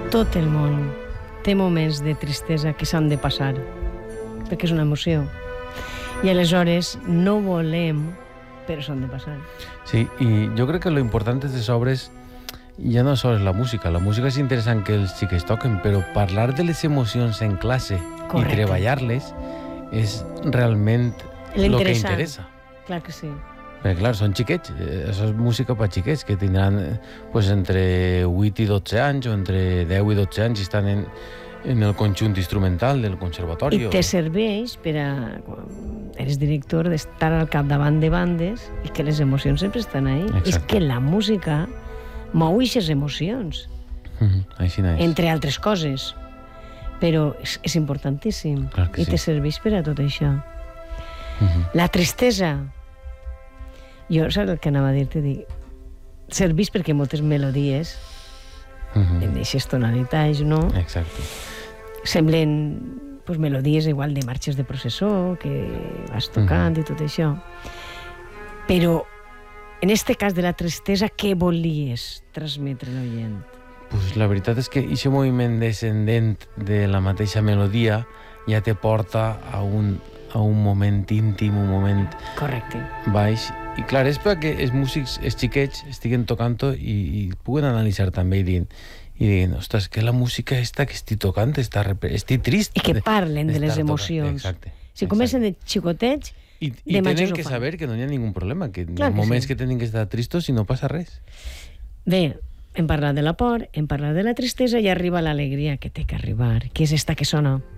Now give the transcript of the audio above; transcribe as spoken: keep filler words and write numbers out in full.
tot el món té moments de tristesa que s'han de passar, perquè és una emoció. I aleshores no volem, però s'han de passar. Sí, i jo crec que lo important de les obres ja no sols la música. La música és interessant que els xiquets toquen, però parlar de les emocions en classe Correcte. i treballar-les és realment el que interessa. Clar que sí. Perquè, clar, són xiquets. Això és música per xiquets, que tindran pues, entre vuit i dotze anys o entre deu i dotze anys i estan en, en el conjunt instrumental del conservatori. I te serveix per a... quan eres director d'estar al capdavant de bandes i que les emocions sempre estan ahí. Exacte. És que la música mou aquestes emocions. Mm-hmm. Així no és. Entre altres coses. Però és, és importantíssim. Clar que I sí. te serveix per a tot això. Mm-hmm. La tristesa. Jo, saps el que anava a dir-te? Dic, serveix perquè moltes melodies Mm-hmm. en aquestes tonalitats, no? Exacte. Semblen pues, melodies igual de marxes de processó que vas tocant Mm-hmm. i tot això. Però en este cas de la tristesa, què volies transmetre a l'oient? Pues la veritat és que aquest moviment descendent de la mateixa melodia ja te porta a un, a un moment íntim, un moment Correcte. baix. I clar, és perquè els músics, els xiquets, estiguen tocant-ho i, i puguen analitzar també i dient, i dient, ostres, que la música esta que estic tocant està rep... estic trist. I que parlen de les d'estar emocions. tocant. Exacte. Si comencen de xicotets, I, de i majors tenen ho que fan. saber que no hi ha ningú problema, que en Clar que moments sí. que tenen que estar tristos i no passa res. bé, hem parlat de la por, hem parlat de la tristesa i arriba l'alegria que té que arribar, que és esta que sona.